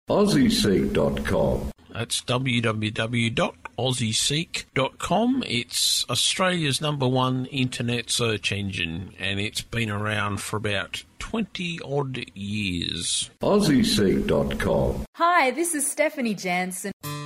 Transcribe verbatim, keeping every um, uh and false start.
Aussie Seek dot com. That's w w w dot aussie seek dot com. It's Australia's number one internet search engine, and it's been around for about twenty-odd years. Aussie Seek dot com. Hi, this is Stephanie Jansen